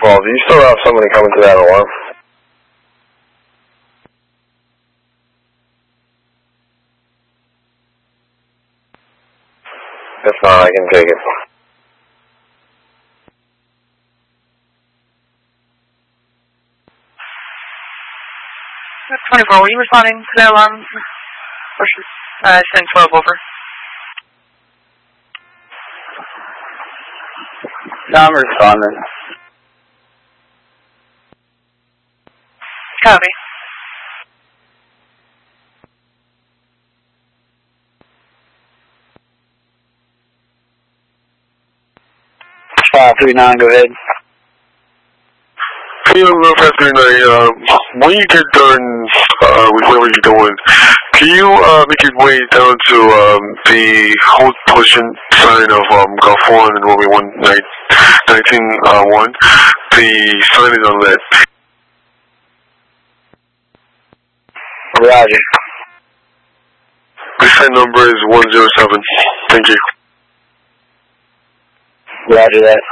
12. Do you still have somebody coming to that alarm? If not, I can take it. 24, were you responding to that alarm? Or should send 12 over? No, I'm responding. Copy. Five 39, go ahead. Real fast 39, when you get done with whatever you're doing, can you make your way down to the hold position sign of Gulf 1 and runway 19-1? The sign is on lead. Roger. The sign number is 107. Thank you. Roger that.